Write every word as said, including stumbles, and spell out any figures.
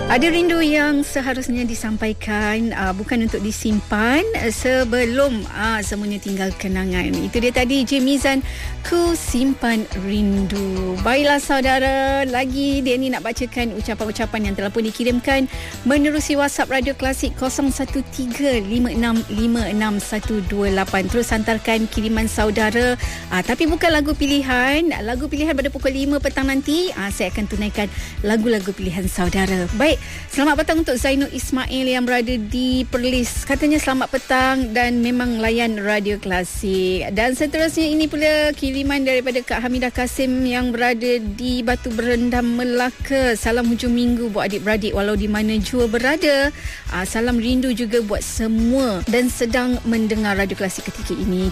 Ada rindu yang seharusnya disampaikan, uh, bukan untuk disimpan uh, sebelum uh, semuanya tinggal kenangan. Itu dia tadi J Mizan, Ku Simpan Rindu. Baiklah saudara, lagi dia ni nak bacakan ucapan-ucapan yang telah pun dikirimkan menerusi WhatsApp Radio Klasik kosong satu tiga lima enam lima enam satu dua lapan. Terus hantarkan kiriman saudara, uh, tapi bukan lagu pilihan. Lagu pilihan pada pukul lima petang nanti, uh, saya akan tunaikan lagu-lagu pilihan saudara. Baik, selamat petang untuk Zainul Ismail yang berada di Perlis. Katanya selamat petang dan memang layan Radio Klasik. Dan seterusnya ini pula kiriman daripada Kak Hamidah Kasim yang berada di Batu Berendam, Melaka. Salam hujung minggu buat adik-beradik walau di mana jua berada. Aa, salam rindu juga buat semua dan sedang mendengar Radio Klasik ketika ini.